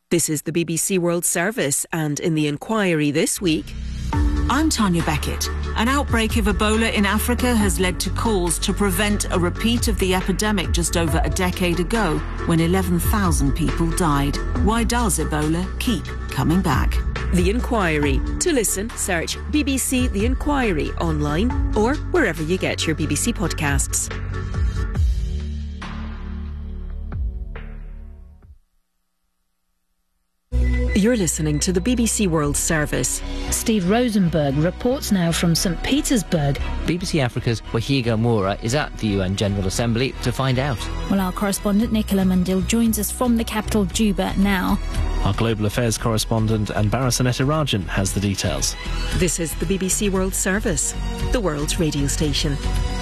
This is the BBC World Service, and in the inquiry this week... I'm Tanya Beckett. An outbreak of Ebola in Africa has led to calls to prevent a repeat of the epidemic just over a decade ago, when 11,000 people died. Why does Ebola keep coming back? The Inquiry. To listen, search BBC The Inquiry online or wherever you get your BBC podcasts. You're listening to the BBC World Service. Steve Rosenberg reports now from St Petersburg. BBC Africa's Wahiga Moura is at the UN General Assembly to find out. Well, our correspondent Nicola Mundil joins us from the capital Juba now. Our global affairs correspondent Anbara Rajan has the details. This is the BBC World Service, the world's radio station.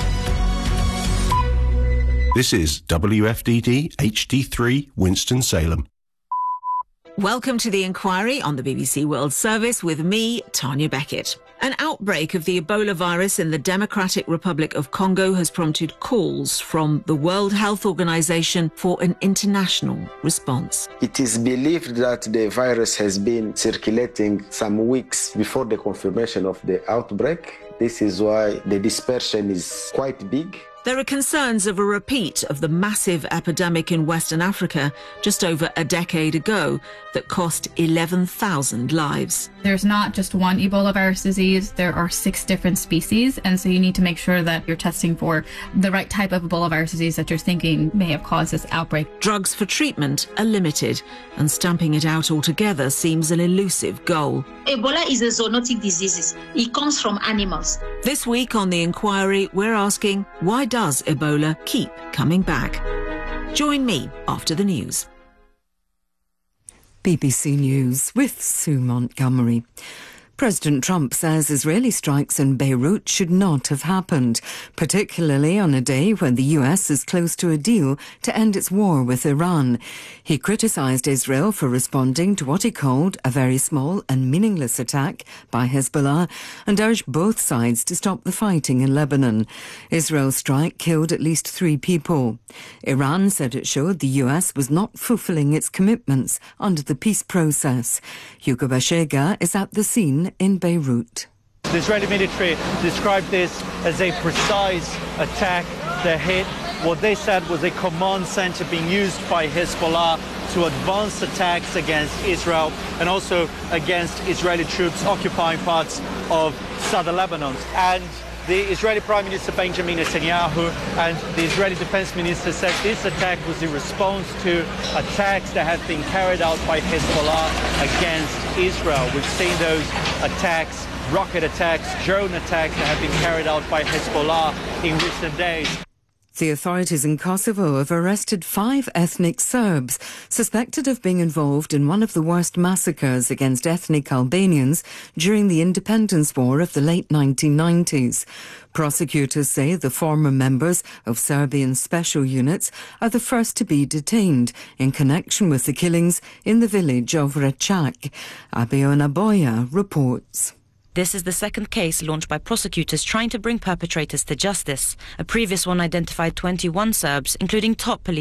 This is WFDD HD3 Winston-Salem. Welcome to The Inquiry on the BBC World Service with me, Tanya Beckett. An outbreak of the Ebola virus in the Democratic Republic of Congo has prompted calls from the World Health Organization for an international response. It is believed that the virus has been circulating some weeks before the confirmation of the outbreak. This is why the dispersion is quite big. There are concerns of a repeat of the massive epidemic in Western Africa just over a decade ago that cost 11,000 lives. There's not just one Ebola virus disease, there are 6 different species, and so you need to make sure that you're testing for the right type of Ebola virus disease that you're thinking may have caused this outbreak. Drugs for treatment are limited, and stamping it out altogether seems an elusive goal. Ebola is a zoonotic disease. It comes from animals. This week on The Inquiry, we're asking, why does Ebola keep coming back? Join me after the news. BBC News with Sue Montgomery. President Trump says Israeli strikes in Beirut should not have happened, particularly on a day when the US is close to a deal to end its war with Iran. He criticised Israel for responding to what he called a very small and meaningless attack by Hezbollah and urged both sides to stop the fighting in Lebanon. Israel's strike killed at least 3 people. Iran said it showed the US was not fulfilling its commitments under the peace process. Hugo Bashega is at the scene in Beirut. The Israeli military described this as a precise attack that hit what they said was a command center being used by Hezbollah to advance attacks against Israel and also against Israeli troops occupying parts of southern Lebanon. And the Israeli Prime Minister Benjamin Netanyahu and the Israeli Defense Minister said this attack was in response to attacks that had been carried out by Hezbollah against Israel. We've seen those attacks, rocket attacks, drone attacks that have been carried out by Hezbollah in recent days. The authorities in Kosovo have arrested 5 ethnic Serbs suspected of being involved in one of the worst massacres against ethnic Albanians during the independence war of the late 1990s. Prosecutors say the former members of Serbian special units are the first to be detained in connection with the killings in the village of Rečak. Abiona Boya reports. This is the second case launched by prosecutors trying to bring perpetrators to justice. A previous one identified 21 Serbs, including top police